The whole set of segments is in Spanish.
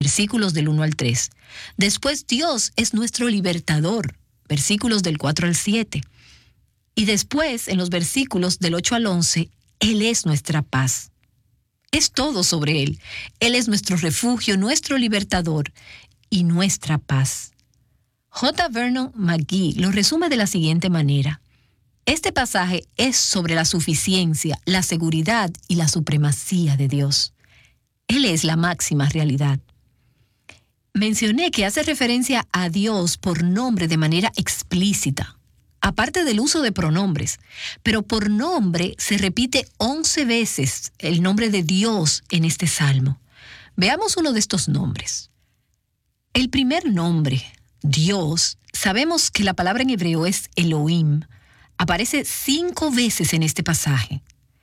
versículos del 1 al 3. Después Dios es nuestro libertador, versículos del 4 al 7. Y después, en los versículos del 8 al 11, Él es nuestra paz. Es todo sobre Él. Él es nuestro refugio, nuestro libertador y nuestra paz. J. Vernon McGee lo resume de la siguiente manera. Este pasaje es sobre la suficiencia, la seguridad y la supremacía de Dios. Él es la máxima realidad. Mencioné que hace referencia a Dios por nombre de manera explícita, aparte del uso de pronombres, pero por nombre se repite 11 veces el nombre de Dios en este salmo. Veamos uno de estos nombres. El primer nombre, Dios, sabemos que la palabra en hebreo es Elohim. Aparece 5 veces en este pasaje.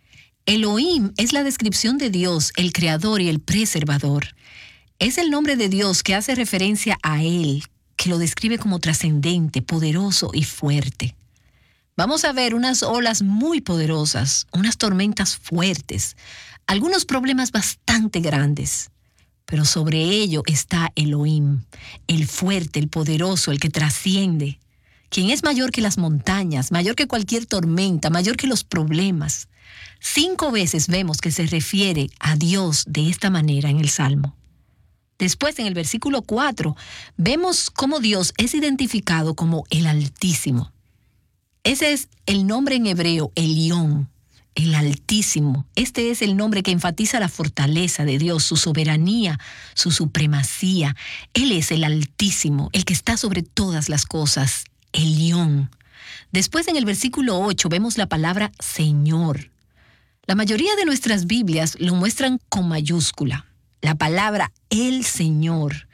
Elohim es la descripción de Dios, el creador y el preservador. Es el nombre de Dios que hace referencia a Él, que lo describe como trascendente, poderoso y fuerte. Vamos a ver unas olas muy poderosas, unas tormentas fuertes, algunos problemas bastante grandes. Pero sobre ello está Elohim, el fuerte, el poderoso, el que trasciende, quien es mayor que las montañas, mayor que cualquier tormenta, mayor que los problemas. 5 veces vemos que se refiere a Dios de esta manera en el Salmo. Después, en el versículo 4, vemos cómo Dios es identificado como el Altísimo. Ese es el nombre en hebreo, Elión, el Altísimo. Este es el nombre que enfatiza la fortaleza de Dios, su soberanía, su supremacía. Él es el Altísimo, el que está sobre todas las cosas, Elión. Después, en el versículo 8, vemos la palabra Señor. La mayoría de nuestras Biblias lo muestran con mayúscula. La palabra el Señor,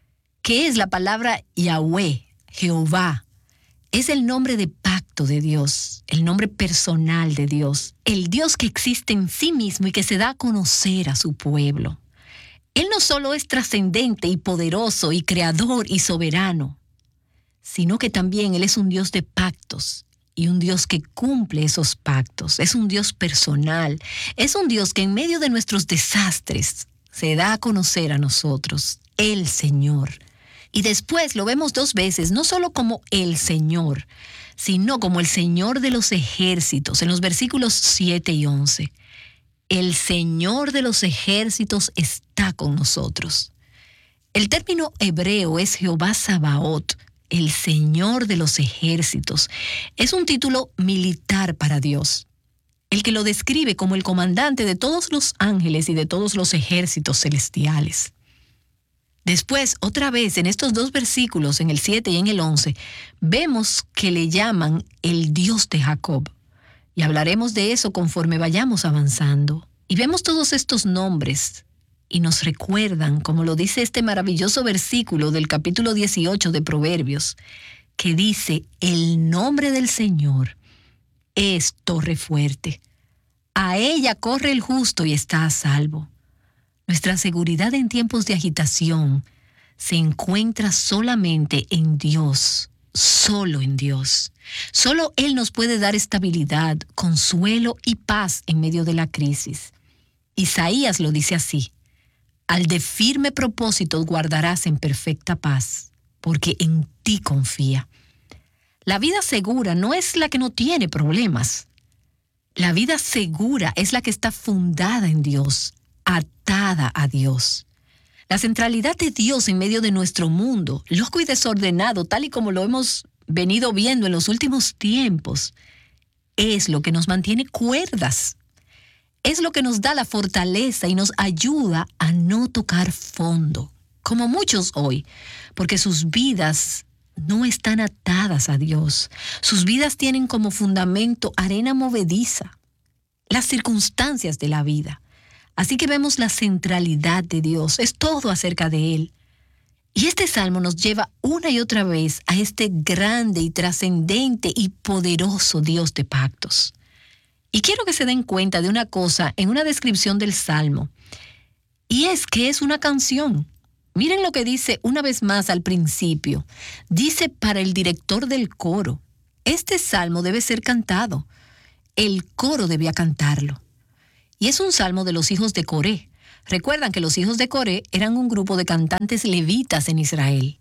que es la palabra Yahweh, Jehová, es el nombre de pacto de Dios, el nombre personal de Dios, el Dios que existe en sí mismo y que se da a conocer a su pueblo. Él no solo es trascendente y poderoso y creador y soberano, sino que también Él es un Dios de pactos y un Dios que cumple esos pactos. Es un Dios personal, es un Dios que en medio de nuestros desastres se da a conocer a nosotros, el Señor. Y después lo vemos 2 veces, no solo como el Señor, sino como el Señor de los ejércitos, en los versículos 7 y 11. El Señor de los ejércitos está con nosotros. El término hebreo es Jehová Sabaoth, el Señor de los ejércitos. Es un título militar para Dios, el que lo describe como el comandante de todos los ángeles y de todos los ejércitos celestiales. Después, otra vez, en estos 2 versículos, en el 7 y en el 11, vemos que le llaman el Dios de Jacob. Y hablaremos de eso conforme vayamos avanzando. Y vemos todos estos nombres y nos recuerdan, como lo dice este maravilloso versículo del capítulo 18 de Proverbios, que dice, el nombre del Señor es torre fuerte. A ella corre el justo y está a salvo. Nuestra seguridad en tiempos de agitación se encuentra solamente en Dios, solo en Dios. Solo Él nos puede dar estabilidad, consuelo y paz en medio de la crisis. Isaías lo dice así: al de firme propósito guardarás en perfecta paz, porque en ti confía. La vida segura no es la que no tiene problemas. La vida segura es la que está fundada en Dios, atada a Dios. La centralidad de Dios en medio de nuestro mundo, loco y desordenado, tal y como lo hemos venido viendo en los últimos tiempos, es lo que nos mantiene cuerdas. Es lo que nos da la fortaleza y nos ayuda a no tocar fondo, como muchos hoy, porque sus vidas no están atadas a Dios. Sus vidas tienen como fundamento arena movediza, las circunstancias de la vida. Así que vemos la centralidad de Dios, es todo acerca de Él. Y este salmo nos lleva una y otra vez a este grande y trascendente y poderoso Dios de pactos. Y quiero que se den cuenta de una cosa en una descripción del salmo, y es que es una canción. Miren lo que dice una vez más al principio. Dice para el director del coro. Este salmo debe ser cantado. El coro debía cantarlo. Y es un salmo de los hijos de Coré. Recuerdan que los hijos de Coré eran un grupo de cantantes levitas en Israel.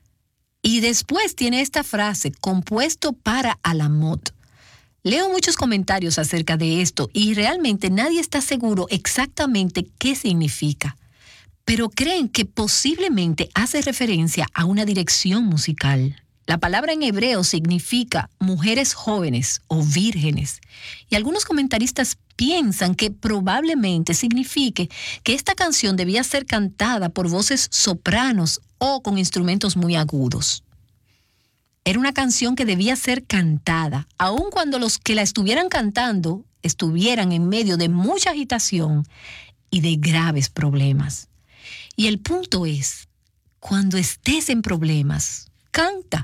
Y después tiene esta frase, compuesto para Alamot. Leo muchos comentarios acerca de esto y realmente nadie está seguro exactamente qué significa, pero creen que posiblemente hace referencia a una dirección musical. La palabra en hebreo significa mujeres jóvenes o vírgenes, y algunos comentaristas piensan que probablemente signifique que esta canción debía ser cantada por voces sopranos o con instrumentos muy agudos. Era una canción que debía ser cantada, aun cuando los que la estuvieran cantando estuvieran en medio de mucha agitación y de graves problemas. Y el punto es, cuando estés en problemas, canta.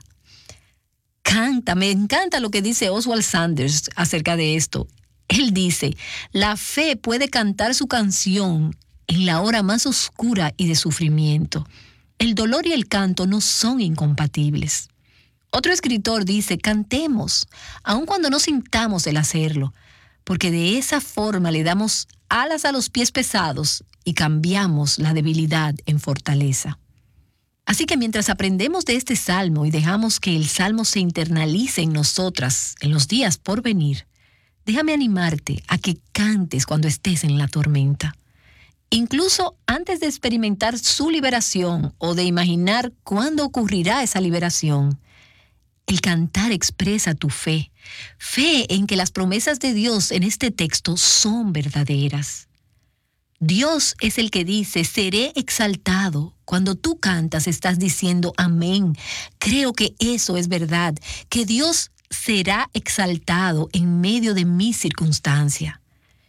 Canta. Me encanta lo que dice Oswald Sanders acerca de esto. Él dice, la fe puede cantar su canción en la hora más oscura y de sufrimiento. El dolor y el canto no son incompatibles. Otro escritor dice, cantemos, aun cuando no sintamos el hacerlo, porque de esa forma le damos alas a los pies pesados y cambiamos la debilidad en fortaleza. Así que mientras aprendemos de este salmo y dejamos que el salmo se internalice en nosotras en los días por venir, déjame animarte a que cantes cuando estés en la tormenta. Incluso antes de experimentar su liberación o de imaginar cuándo ocurrirá esa liberación, el cantar expresa tu fe, fe en que las promesas de Dios en este texto son verdaderas. Dios es el que dice, seré exaltado. Cuando tú cantas estás diciendo amén. Creo que eso es verdad, que Dios será exaltado en medio de mi circunstancia.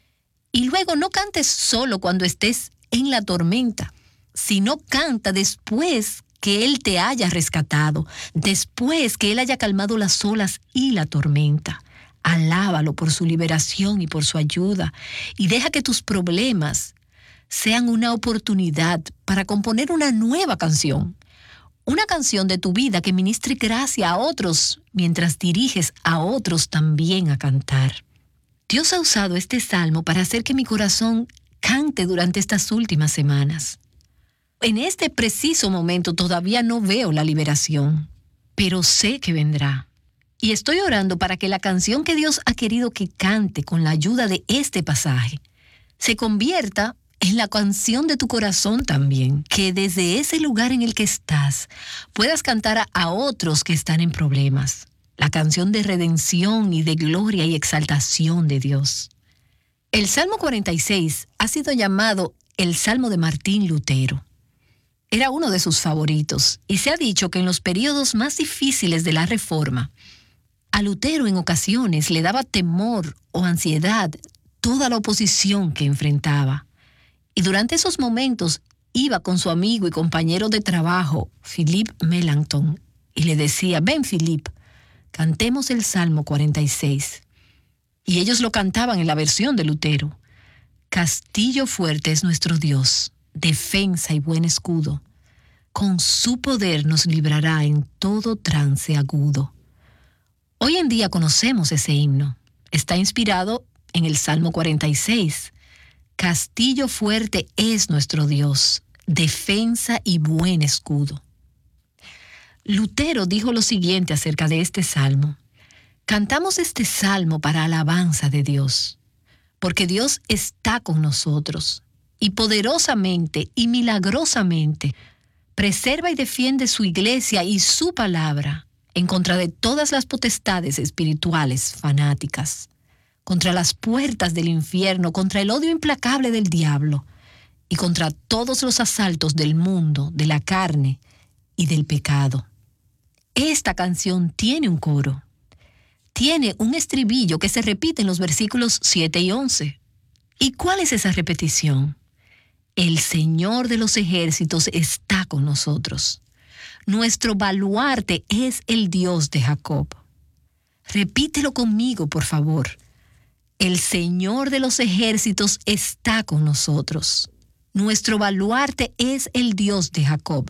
Y luego no cantes solo cuando estés en la tormenta, sino canta después que Él te haya rescatado, después que Él haya calmado las olas y la tormenta. Alábalo por su liberación y por su ayuda, y deja que tus problemas sean una oportunidad para componer una nueva canción. Una canción de tu vida que ministre gracia a otros mientras diriges a otros también a cantar. Dios ha usado este salmo para hacer que mi corazón cante durante estas últimas semanas. En este preciso momento todavía no veo la liberación, pero sé que vendrá. Y estoy orando para que la canción que Dios ha querido que cante con la ayuda de este pasaje se convierta en la canción de tu corazón también, que desde ese lugar en el que estás puedas cantar a otros que están en problemas. La canción de redención y de gloria y exaltación de Dios. El Salmo 46 ha sido llamado el Salmo de Martín Lutero. Era uno de sus favoritos y se ha dicho que en los periodos más difíciles de la Reforma, a Lutero en ocasiones le daba temor o ansiedad toda la oposición que enfrentaba. Y durante esos momentos iba con su amigo y compañero de trabajo, Philip Melanchthon, y le decía, ven Philip, cantemos el Salmo 46. Y ellos lo cantaban en la versión de Lutero. Castillo fuerte es nuestro Dios, defensa y buen escudo. Con su poder nos librará en todo trance agudo. Hoy en día conocemos ese himno. Está inspirado en el Salmo 46. Castillo fuerte es nuestro Dios, defensa y buen escudo. Lutero dijo lo siguiente acerca de este salmo. Cantamos este salmo para alabanza de Dios, porque Dios está con nosotros y poderosamente y milagrosamente preserva y defiende su iglesia y su palabra en contra de todas las potestades espirituales fanáticas, contra las puertas del infierno, contra el odio implacable del diablo y contra todos los asaltos del mundo, de la carne y del pecado. Esta canción tiene un coro. Tiene un estribillo que se repite en los versículos 7 y 11. ¿Y cuál es esa repetición? El Señor de los ejércitos está con nosotros. Nuestro baluarte es el Dios de Jacob. Repítelo conmigo, por favor. El Señor de los ejércitos está con nosotros. Nuestro baluarte es el Dios de Jacob.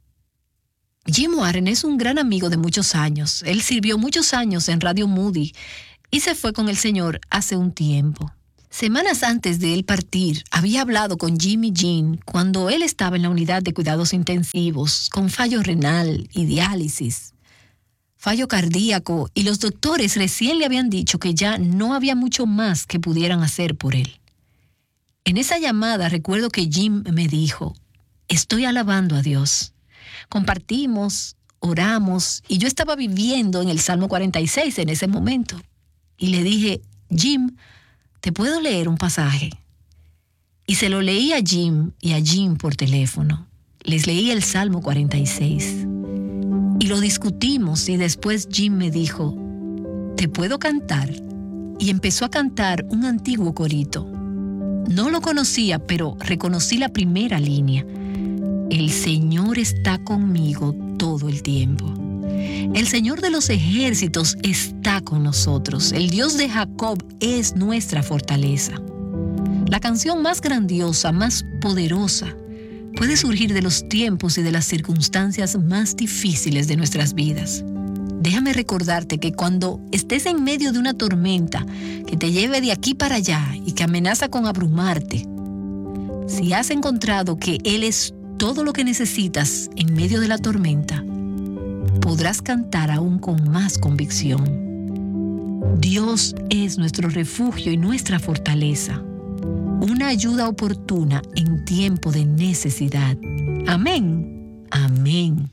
Jim Warren es un gran amigo de muchos años. Él sirvió muchos años en Radio Moody y se fue con el Señor hace un tiempo. Semanas antes de él partir, había hablado con Jimmy Jean cuando él estaba en la unidad de cuidados intensivos, con fallo renal y diálisis, fallo cardíaco, y los doctores recién le habían dicho que ya no había mucho más que pudieran hacer por él. En esa llamada recuerdo que Jim me dijo: estoy alabando a Dios. Compartimos, oramos, y yo estaba viviendo en el Salmo 46 en ese momento. Y le dije: Jim, ¿te puedo leer un pasaje? Y se lo leí a Jim y a Jim por teléfono. Les leí el Salmo 46. Y lo discutimos, y después Jim me dijo: ¿te puedo cantar? Y empezó a cantar un antiguo corito. No lo conocía, pero reconocí la primera línea. El Señor está conmigo todo el tiempo. El Señor de los ejércitos está con nosotros. El Dios de Jacob es nuestra fortaleza. La canción más grandiosa, más poderosa, puede surgir de los tiempos y de las circunstancias más difíciles de nuestras vidas. Déjame recordarte que cuando estés en medio de una tormenta que te lleve de aquí para allá y que amenaza con abrumarte, si has encontrado que Él es todo lo que necesitas en medio de la tormenta, podrás cantar aún con más convicción. Dios es nuestro refugio y nuestra fortaleza, una ayuda oportuna en tiempo de necesidad. Amén. Amén.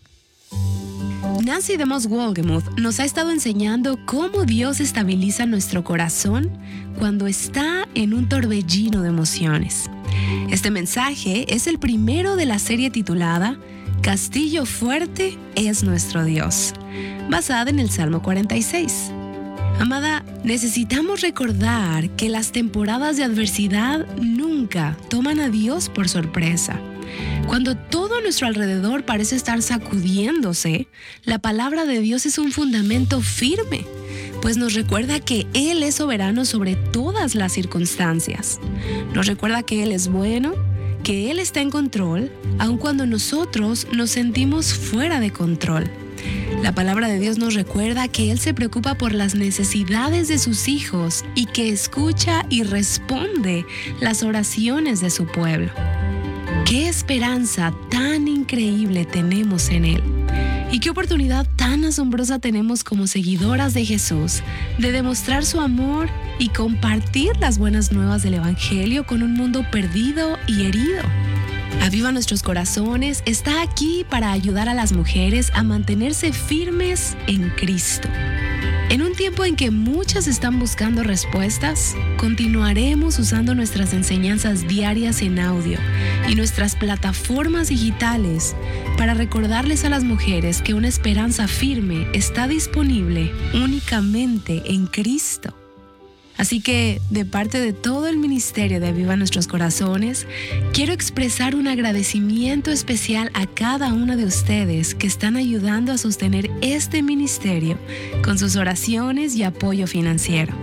Nancy DeMoss Wolgemuth nos ha estado enseñando cómo Dios estabiliza nuestro corazón cuando está en un torbellino de emociones. Este mensaje es el primero de la serie titulada Castillo fuerte es nuestro Dios, basada en el Salmo 46. Amada, necesitamos recordar que las temporadas de adversidad nunca toman a Dios por sorpresa. Cuando todo a nuestro alrededor parece estar sacudiéndose, la palabra de Dios es un fundamento firme, pues nos recuerda que Él es soberano sobre todas las circunstancias. Nos recuerda que Él es bueno, que Él está en control, aun cuando nosotros nos sentimos fuera de control. La palabra de Dios nos recuerda que Él se preocupa por las necesidades de sus hijos y que escucha y responde las oraciones de su pueblo. ¡Qué esperanza tan increíble tenemos en Él! Y qué oportunidad tan asombrosa tenemos como seguidoras de Jesús de demostrar su amor y compartir las buenas nuevas del Evangelio con un mundo perdido y herido. Aviva Nuestros Corazones está aquí para ayudar a las mujeres a mantenerse firmes en Cristo. En un tiempo en que muchas están buscando respuestas, continuaremos usando nuestras enseñanzas diarias en audio y nuestras plataformas digitales para recordarles a las mujeres que una esperanza firme está disponible únicamente en Cristo. Así que, de parte de todo el ministerio de Aviva Nuestros Corazones, quiero expresar un agradecimiento especial a cada una de ustedes que están ayudando a sostener este ministerio con sus oraciones y apoyo financiero.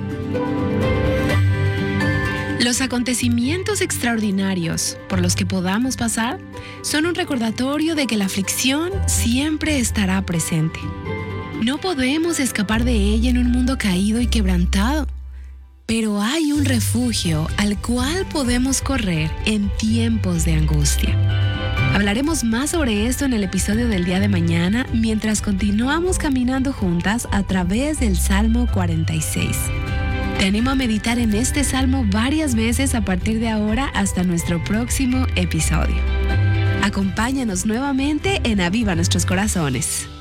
Los acontecimientos extraordinarios por los que podamos pasar son un recordatorio de que la aflicción siempre estará presente. No podemos escapar de ella en un mundo caído y quebrantado. Pero hay un refugio al cual podemos correr en tiempos de angustia. Hablaremos más sobre esto en el episodio del día de mañana mientras continuamos caminando juntas a través del Salmo 46. Te animo a meditar en este salmo varias veces a partir de ahora hasta nuestro próximo episodio. Acompáñanos nuevamente en Aviva Nuestros Corazones.